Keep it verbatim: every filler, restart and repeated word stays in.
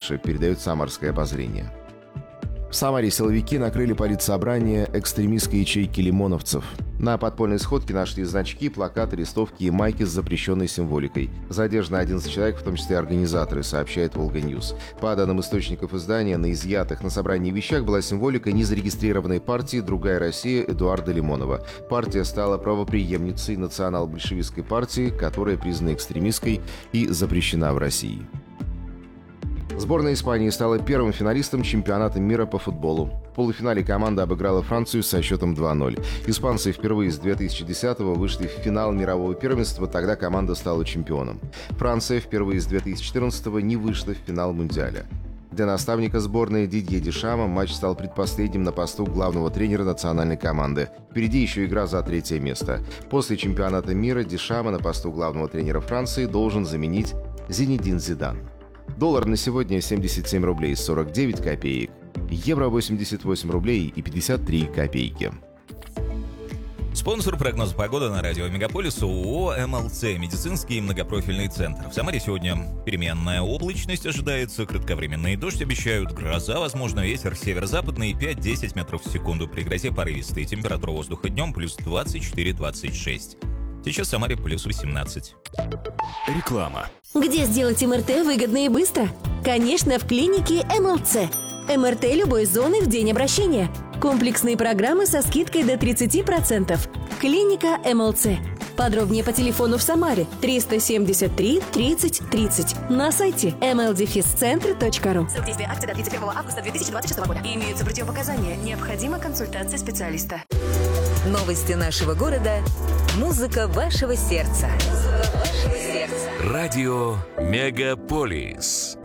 дальше, передает «Самарское обозрение». В Самаре силовики накрыли политсобрание экстремистской ячейки лимоновцев. На подпольной сходке нашли значки, плакаты, листовки и майки с запрещенной символикой. Задержаны одиннадцать человек, в том числе организаторы, сообщает «Волга-Ньюс». По данным источников издания, на изъятых на собрании вещах была символика незарегистрированной партии «Другая Россия» Эдуарда Лимонова. Партия стала правопреемницей национал-большевистской партии, которая признана экстремистской и запрещена в России. Сборная Испании стала первым финалистом чемпионата мира по футболу. В полуфинале команда обыграла Францию со счетом два ноль. Испанцы впервые с две тысячи десятого вышли в финал мирового первенства, тогда команда стала чемпионом. Франция впервые с две тысячи четырнадцатого не вышла в финал Мундиаля. Для наставника сборной Дидье Дешама матч стал предпоследним на посту главного тренера национальной команды. Впереди еще игра за третье место. После чемпионата мира Дешама на посту главного тренера Франции должен заменить Зинедин Зидан. Доллар на сегодня семьдесят семь рублей сорок девять копеек. Евро восемьдесят восемь рублей и пятьдесят три копейки. Спонсор прогноза погоды на радио Мегаполис ООО «эм эл цэ» медицинский многопрофильный центр. В Самаре сегодня переменная облачность ожидается, кратковременный дождь обещают, гроза, возможно, ветер северо-западный пять-десять метров в секунду. При грозе порывистый. Температура воздуха днем плюс двадцать четыре - двадцать шесть. Сейчас в Самаре плюс восемнадцать. Реклама. Где сделать эм эр тэ выгодно и быстро? Конечно, в клинике эм эл цэ. эм эр тэ любой зоны в день обращения. Комплексные программы со скидкой до тридцать процентов. Клиника эм эл цэ. Подробнее по телефону в Самаре триста семьдесят три тридцать тридцать. На сайте эм эл дефис центр точка ру. Срок действия акции до тридцать первого августа две тысячи двадцать шестого года. Имеются противопоказания. Необходима консультация специалиста. Новости нашего города. Музыка вашего сердца. Радио Мегаполис.